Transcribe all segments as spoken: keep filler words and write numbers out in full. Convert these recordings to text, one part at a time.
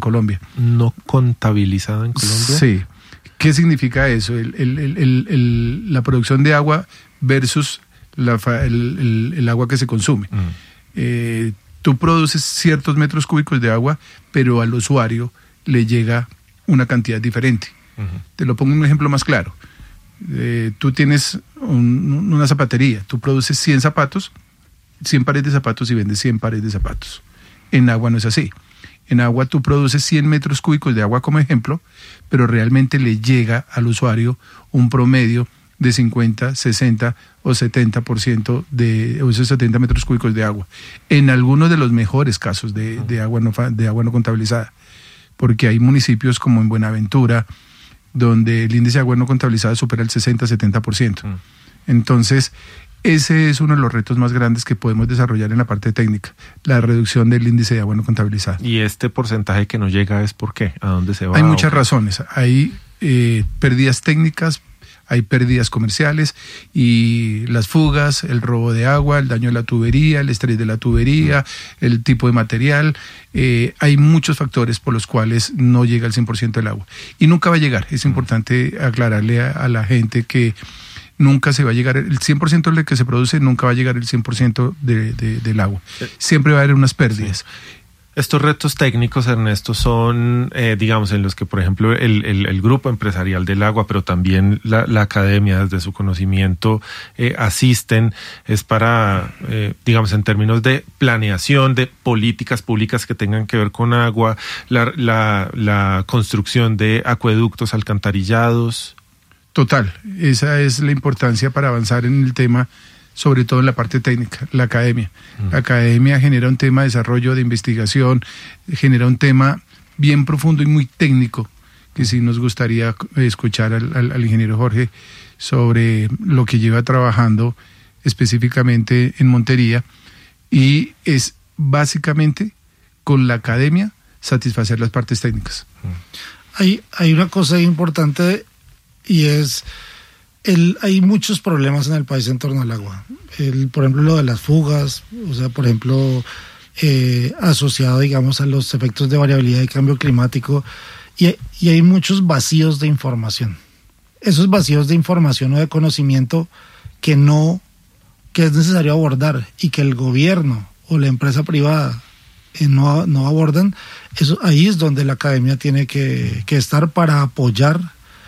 Colombia. ¿No contabilizada en Colombia? Sí. ¿Qué significa eso? El, el, el, el, el, la producción de agua versus la, el, el, el agua que se consume. Mm. Eh, tú produces ciertos metros cúbicos de agua, pero al usuario le llega una cantidad diferente. Uh-huh. Te lo pongo un ejemplo más claro. Eh, tú tienes un, una zapatería, tú produces cien zapatos, cien pares de zapatos y vendes cien pares de zapatos. En agua no es así. En agua tú produces cien metros cúbicos de agua como ejemplo, pero realmente le llega al usuario un promedio de cincuenta, sesenta o setenta por ciento de o esos setenta metros cúbicos de agua. En algunos de los mejores casos de, de, agua no, de agua no contabilizada. Porque hay municipios como en Buenaventura, donde el índice de agua no contabilizada supera el sesenta, setenta por ciento. Entonces, ese es uno de los retos más grandes que podemos desarrollar en la parte técnica, la reducción del índice de agua no contabilizada. ¿Y este porcentaje que no llega es por qué? ¿A dónde se va? Hay muchas razones. Hay eh, pérdidas técnicas, hay pérdidas comerciales y las fugas, el robo de agua, el daño de la tubería, el estrés de la tubería, mm. el tipo de material. Eh, hay muchos factores por los cuales no llega el cien por ciento del agua. Y nunca va a llegar. Es importante aclararle a, a la gente que nunca se va a llegar, el cien por ciento de lo que se produce nunca va a llegar el cien por ciento de, de, del agua. Siempre va a haber unas pérdidas. Sí. Estos retos técnicos, Ernesto, son, eh, digamos, en los que, por ejemplo, el, el, el grupo empresarial del agua, pero también la, la academia, desde su conocimiento, eh, asisten, es para, eh, digamos, en términos de planeación, de políticas públicas que tengan que ver con agua, la, la, la construcción de acueductos, alcantarillados. Total, esa es la importancia para avanzar en el tema, sobre todo en la parte técnica, la academia. Mm. La academia genera un tema de desarrollo, de investigación, genera un tema bien profundo y muy técnico, que sí nos gustaría escuchar al, al, al ingeniero Jorge sobre lo que lleva trabajando específicamente en Montería, y es básicamente con la academia satisfacer las partes técnicas. Mm. Hay, hay una cosa importante y es... El, hay muchos problemas en el país en torno al agua. El, por ejemplo, lo de las fugas, o sea, por ejemplo, eh, asociado, digamos, a los efectos de variabilidad y cambio climático, y, y hay muchos vacíos de información. Esos vacíos de información o de conocimiento que no, que es necesario abordar y que el gobierno o la empresa privada eh, no, no abordan, eso, ahí es donde la academia tiene que, que estar para apoyar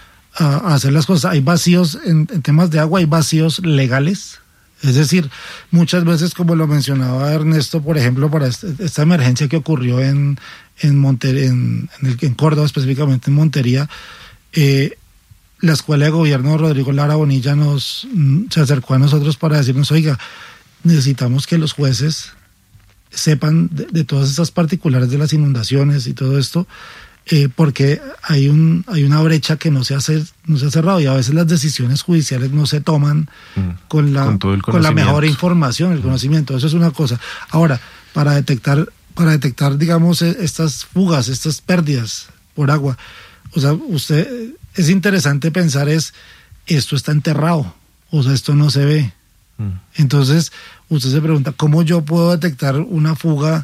a hacer las cosas. Hay vacíos en, en temas de agua, hay vacíos legales, es decir, muchas veces, como lo mencionaba Ernesto, por ejemplo, para este, esta emergencia que ocurrió en en, Monter, en, en, el, en Córdoba, específicamente en Montería, eh, la Escuela de Gobierno Rodrigo Lara Bonilla nos se acercó a nosotros para decirnos, oiga, necesitamos que los jueces sepan de, de todas estas particulares de las inundaciones y todo esto, Eh, porque hay un hay una brecha que no se hace no se ha cerrado, y a veces las decisiones judiciales no se toman mm, con la con, todo el con la mejor información, el mm. conocimiento. Eso es una cosa. Ahora, para detectar para detectar digamos estas fugas, estas pérdidas por agua, o sea, usted es interesante pensar es esto está enterrado, o sea, esto no se ve. Mm. Entonces, usted se pregunta, ¿cómo yo puedo detectar una fuga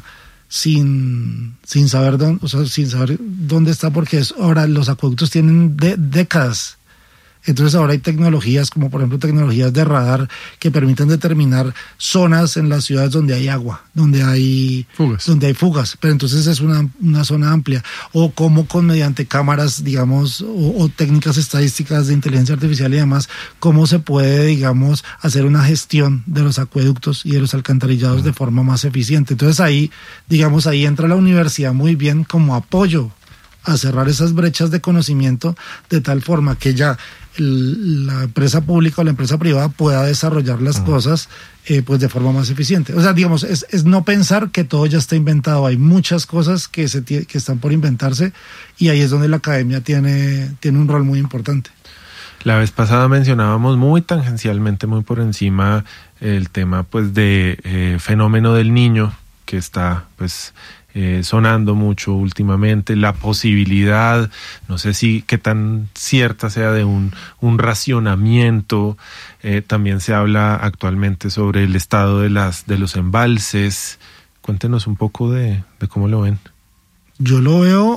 sin sin saber dónde, o sea, sin saber dónde está? Porque es, ahora los acueductos tienen de, décadas. Entonces ahora hay tecnologías como por ejemplo tecnologías de radar que permiten determinar zonas en las ciudades donde hay agua, donde hay fugas, donde hay fugas, pero entonces es una, una zona amplia. O cómo con mediante cámaras, digamos, o, o técnicas estadísticas de inteligencia artificial y demás, cómo se puede, digamos, hacer una gestión de los acueductos y de los alcantarillados de forma más eficiente. Entonces ahí, digamos, ahí entra la universidad muy bien como apoyo a cerrar esas brechas de conocimiento de tal forma que ya el, la empresa pública o la empresa privada pueda desarrollar las uh-huh. cosas eh, pues de forma más eficiente. O sea, digamos, es, es no pensar que todo ya está inventado. Hay muchas cosas que se t- que están por inventarse, y ahí es donde la academia tiene, tiene un rol muy importante. La vez pasada mencionábamos muy tangencialmente, muy por encima, el tema pues de eh, fenómeno del Niño, que está pues Eh, sonando mucho últimamente, la posibilidad, no sé si qué tan cierta sea, de un, un racionamiento. Eh, también se habla actualmente sobre el estado de las de los embalses. Cuéntenos un poco de, de cómo lo ven. Yo lo veo